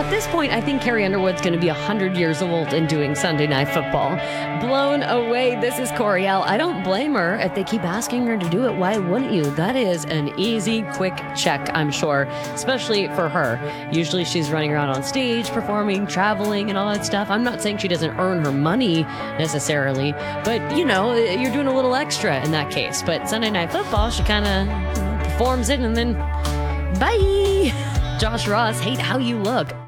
At this point, I think Carrie Underwood's going to be 100 years old and doing Sunday Night Football. Blown away. This is Coriel. I don't blame her. If they keep asking her to do it, why wouldn't you? That is an easy, quick check, I'm sure, especially for her. Usually she's running around on stage, performing, traveling, and all that stuff. I'm not saying she doesn't earn her money necessarily, but, you know, you're doing a little extra in that case. But Sunday Night Football, she kind of performs it and then bye. Josh Ross, hate how you look.